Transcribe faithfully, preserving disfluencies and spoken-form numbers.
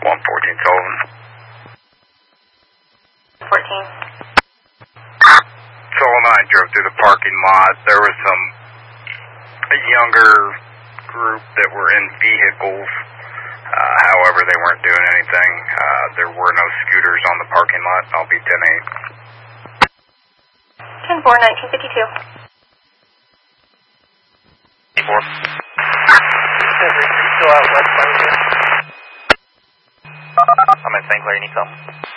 one fourteen Sullivan. fourteen. Sullivan, I drove through the parking lot. There was some a younger group that were in vehicles. Uh, however, they weren't doing anything. Uh, there were no scooters on the parking lot. I'll be ten eight. ten four, nineteen fifty-two. four. Still out west side here. I'm in Saint Clair, you need something?